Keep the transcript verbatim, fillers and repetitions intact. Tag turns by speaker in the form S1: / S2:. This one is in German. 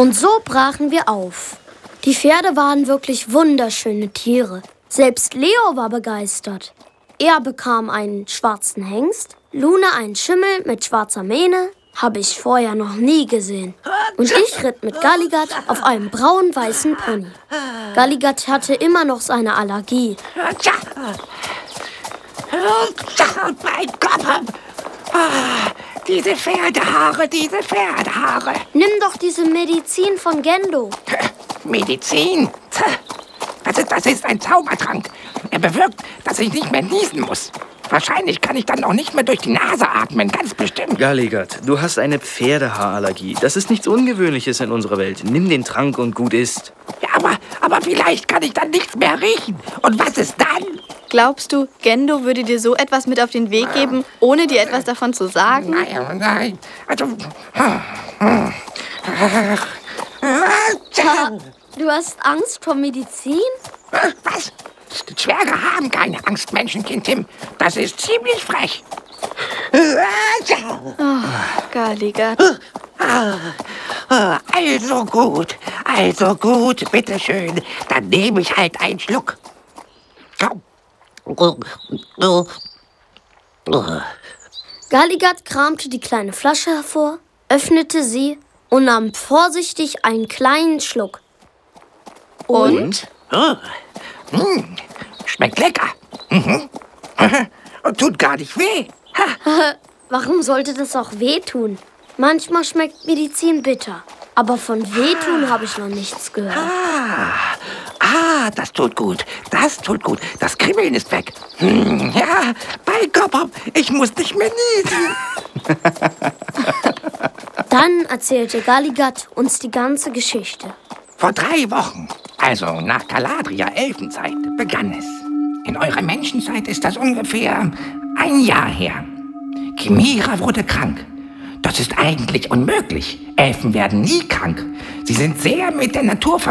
S1: Und so brachen wir auf. Die Pferde waren wirklich wunderschöne Tiere. Selbst Leo war begeistert. Er bekam einen schwarzen Hengst, Luna einen Schimmel mit schwarzer Mähne, habe ich vorher noch nie gesehen. Und ich ritt mit Galligat auf einem braun-weißen Pony. Galligat hatte immer noch seine Allergie.
S2: Mein Kopf! Ah, diese Pferdehaare, diese Pferdehaare.
S1: Nimm doch diese Medizin von Gendo.
S2: Medizin? Das ist, das ist ein Zaubertrank. Er bewirkt, dass ich nicht mehr niesen muss. Wahrscheinlich kann ich dann auch nicht mehr durch die Nase atmen, ganz bestimmt.
S3: Galligat, du hast eine Pferdehaarallergie. Das ist nichts Ungewöhnliches in unserer Welt. Nimm den Trank und gut ist.
S2: Ja, aber, aber vielleicht kann ich dann nichts mehr riechen. Und was ist dann?
S4: Glaubst du, Gendo würde dir so etwas mit auf den Weg geben, ohne dir etwas davon zu sagen?
S2: Nein, nein. Also...
S1: Du hast Angst vor Medizin?
S2: Was? Zwerge haben keine Angst, Menschenkind Tim. Das ist ziemlich frech.
S4: Oh, Galligat.
S2: Also gut, also gut, bitteschön. Dann nehme ich halt einen Schluck.
S1: Galligat kramte die kleine Flasche hervor, öffnete sie und nahm vorsichtig einen kleinen Schluck.
S4: Und?
S2: Oh. Mmh. Schmeckt lecker. Mhm. Und tut gar nicht weh.
S1: Warum sollte das auch wehtun? Manchmal schmeckt Medizin bitter. Aber von wehtun habe ich noch nichts gehört.
S2: Ah. ah, das tut gut. Das tut gut. Das Kribbeln ist weg. Hm, ja, bei Kopf, ich muss nicht mehr niesen.
S1: Dann erzählte Galligat uns die ganze Geschichte.
S2: Vor drei Wochen, also nach Galadria Elfenzeit, begann es. In eurer Menschenzeit ist das ungefähr ein Jahr her. Chimera wurde krank. Das ist eigentlich unmöglich. Elfen werden nie krank. Sie sind sehr mit der Natur verbunden.